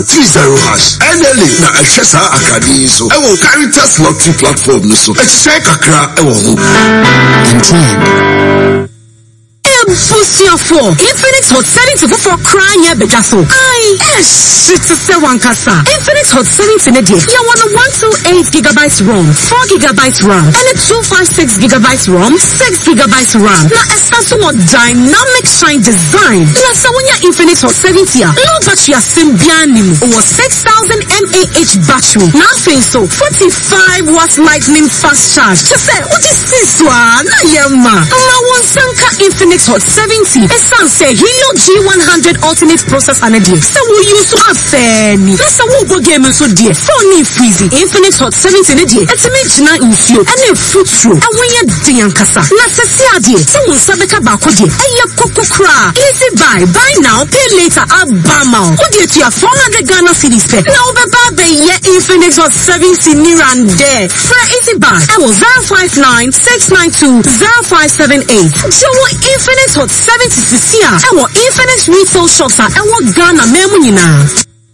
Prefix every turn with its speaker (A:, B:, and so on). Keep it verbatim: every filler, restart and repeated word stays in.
A: three zero hash. N L A na Ashesa Akadi so. I will Caritas lottery platform no so. It's check akra I will.
B: And trend. Busia four Infinix Hot settings go for crying ya bejaso. Aye, yes, shit to say one kasa. Infinix Hot settings in a day. You want a one two eight gigabytes ROM, four gigabytes RAM, and a two five six gigabytes ROM, six gigabytes RAM. Now a Samsung dynamic shine design. Now so when your Infinix Hot seventy ya, low battery Symbianim over six thousand milliamp hour battery. Nothing so forty-five watts lightning fast charge. Just say what is this one? Na yema. Na one sanka Infinix Hot seventy. A sun say Helio G one hundred ultimate processor and a day. So we use to have fairly. That's a wo game so dear. Phone freezy. Infinix Hot seventy in a day. It's a make na in fuel. And a foot through. And when you're dian kasa. Na se si adie. So we sabeka bako de. And you koko kra. Easy buy. Buy now. Pay later. Abama. What do you have four hundred Ghana cedis pay? Now be babe ye Infinix Hot seventy near and there. For easy buy. I will zero five nine six nine two zero five seven eight. So Infinix Hot seventy C C A. I want Infinix retail shops and what Ghana memu nyina.